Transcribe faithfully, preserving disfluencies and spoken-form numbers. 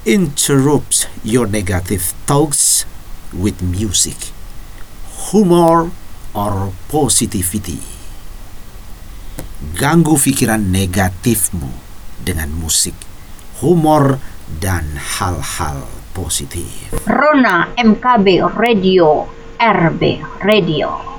Interrupt your negative thoughts with music, humor, or positivity. Ganggu pikiran negatifmu dengan musik, humor, dan hal-hal positif. Rona M K B Radio, R B Radio.